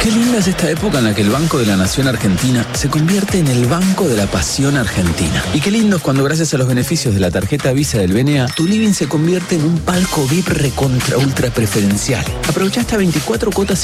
Qué linda es esta época en la que el Banco de la Nación Argentina se convierte en el Banco de la Pasión Argentina. Y qué lindo es cuando gracias a los beneficios de la tarjeta Visa del BNA, tu living se convierte en un palco VIP recontra ultra preferencial. Aprovecha hasta 24 cuotas